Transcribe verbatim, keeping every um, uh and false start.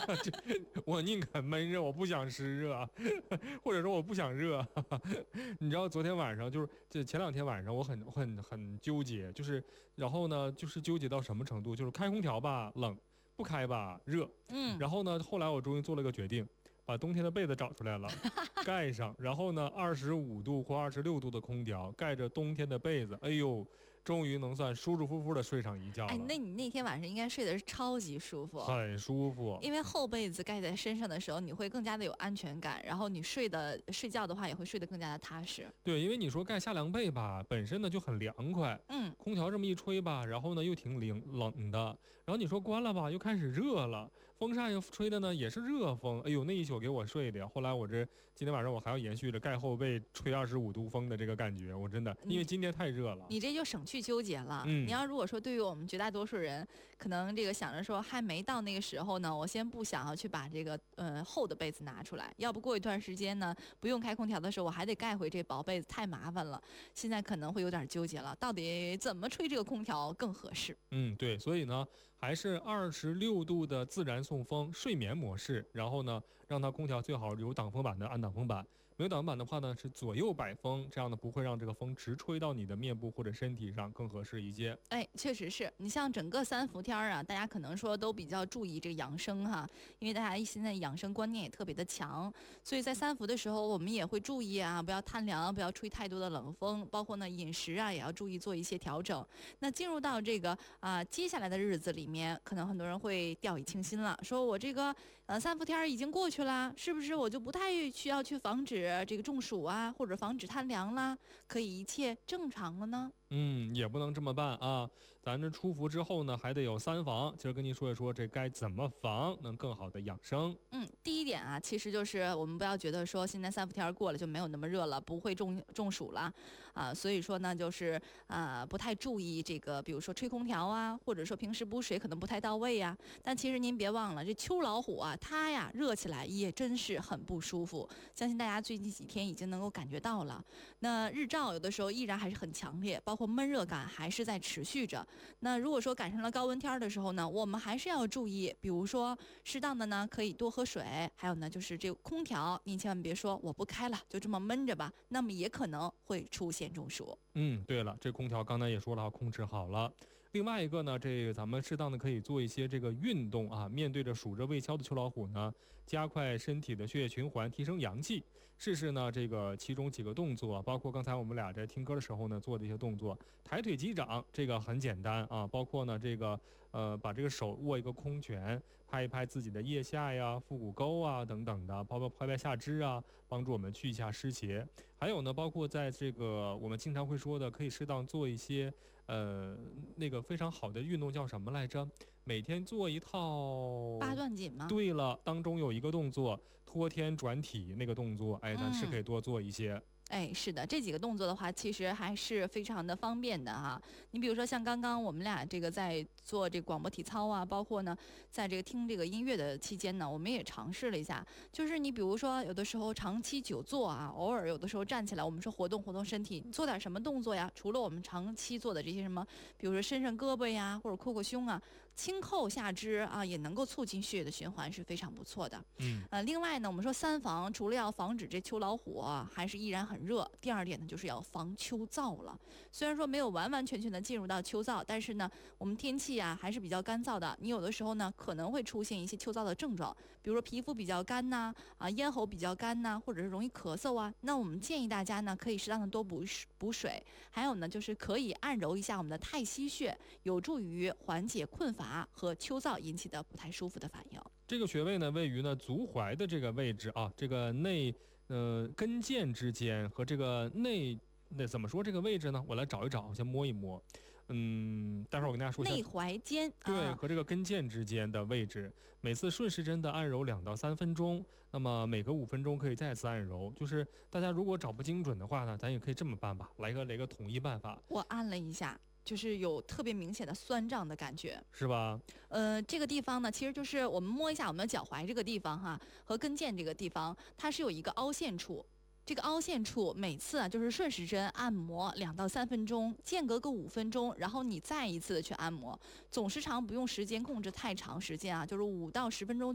这我宁肯闷热，我不想湿热，或者说我不想热。你知道昨天晚上就是这前两天晚上我很很很纠结，就是然后呢就是纠结到什么程度，就是开空调吧冷，不开吧热。 嗯， 然后呢后来我终于做了个决定，把冬天的被子找出来了，盖上，然后呢二十五度或二十六度的空调盖着冬天的被子，哎呦，终于能算舒舒服服的睡上一觉了。 哎，那你那天晚上应该睡得是超级舒服， 很舒服， 因为厚被子盖在身上的时候，你会更加的有安全感，然后你睡的睡觉的话也会睡得更加的踏实。 对，因为你说盖夏凉被吧，本身呢就很凉快， 嗯， 空调这么一吹吧，然后呢又挺冷冷的，然后你说关了吧，又开始热了，风扇又吹的呢也是热风，哎呦那一宿给我睡的呀。后来我这今天晚上我还要延续着盖厚被吹二十五度风的这个感觉，我真的因为今天太热了。 你这就省去纠结了。 嗯， 你要如果说对于我们绝大多数人，可能这个想着说还没到那个时候呢，我先不想要去把这个呃厚的被子拿出来，要不过一段时间呢，不用开空调的时候，我还得盖回这薄被子，太麻烦了。现在可能会有点纠结了，到底怎么吹这个空调更合适？ 嗯，对，所以呢，还是二十六度的自然送风睡眠模式，然后呢，让它空调最好有挡风板的按挡风板，没有挡风板的话呢，是左右摆风，这样呢不会让这个风直吹到你的面部或者身体上，更合适一些。 哎，确实是你像整个三伏天啊，大家可能说都比较注意这个养生哈，因为大家现在养生观念也特别的强，所以在三伏的时候，我们也会注意啊，不要贪凉，不要吹太多的冷风，包括呢饮食啊也要注意做一些调整。那进入到这个啊、接下来的日子里面，可能很多人会掉以轻心了，说我这个呃三伏天已经过去了，是不是我就不太需要去防止这个中暑啊，或者防止贪凉啦，可以一切正常了呢？ 嗯，也不能这么办啊！咱这出伏之后呢，还得有三防。今儿跟您说一说，这该怎么防，能更好的养生。 嗯，第一点啊，其实就是我们不要觉得说现在三伏天过了就没有那么热了，不会中中暑了啊。所以说呢，就是啊，不太注意这个，比如说吹空调啊，或者说平时补水可能不太到位呀、但其实您别忘了，这秋老虎啊，它呀热起来也真是很不舒服。相信大家最近几天已经能够感觉到了。那日照有的时候依然还是很强烈，包括闷热感还是在持续着。那如果说赶上了高温天的时候呢，我们还是要注意，比如说适当的呢可以多喝水，还有呢就是这个空调，您千万别说我不开了，就这么闷着吧，那么也可能会出现中暑。 嗯，对了，这空调刚才也说了，控制好了。另外一个呢，这个咱们适当的可以做一些这个运动啊。面对着暑热未消的秋老虎呢，加快身体的血液循环，提升阳气。试试呢这个其中几个动作，包括刚才我们俩在听歌的时候呢做的一些动作，抬腿击掌，这个很简单啊。包括呢这个呃把这个手握一个空拳，拍一拍自己的腋下呀、腹股沟啊等等的，包括拍拍下肢啊，帮助我们去一下湿邪。还有呢，包括在这个我们经常会说的，可以适当做一些呃那个非常好的运动，叫什么来着？每天做一套八段锦吗？ 对了，当中有一个动作托天转体那个动作，哎，咱是可以多做一些。嗯哎，是的，这几个动作的话，其实还是非常的方便的哈。你比如说，像刚刚我们俩这个在做这个广播体操啊，包括呢，在这个听这个音乐的期间呢，我们也尝试了一下。就是你比如说，有的时候长期久坐啊，偶尔有的时候站起来，我们说活动活动身体，做点什么动作呀？除了我们长期做的这些什么，比如说伸伸胳膊呀，或者扩扩胸啊，轻扣下肢啊，也能够促进血液的循环，是非常不错的。 嗯， 呃，另外呢，我们说三防，除了要防止这秋老虎啊，还是依然很热。第二点呢，就是要防秋燥了。虽然说没有完完全全的进入到秋燥，但是呢，我们天气啊还是比较干燥的。你有的时候呢，可能会出现一些秋燥的症状，比如说皮肤比较干呐、啊，咽喉比较干呐、或者是容易咳嗽啊。那我们建议大家呢，可以适当的多补补水，还有呢，就是可以按揉一下我们的太溪穴，有助于缓解困乏和秋燥引起的不太舒服的反应。 这个穴位呢，位于呢足踝的这个位置啊，这个内呃跟腱之间和这个内那怎么说这个位置呢？我来找一找，我先摸一摸。嗯，待会儿我跟大家说一下。 内踝尖， 对， 啊、 和这个跟腱之间的位置，每次顺时针的按揉两到三分钟，那么每隔五分钟可以再次按揉。就是大家如果找不精准的话呢，咱也可以这么办吧，来个来个统一办法。 我按了一下。就是有特别明显的酸胀的感觉， 是吧？ 呃，这个地方呢，其实就是我们摸一下我们的脚踝这个地方哈，和跟腱这个地方，它是有一个凹陷处。这个凹陷处每次啊，就是顺时针按摩两到三分钟，间隔个五分钟，然后你再一次的去按摩，总时长不用时间控制太长时间啊，就是五到十分钟。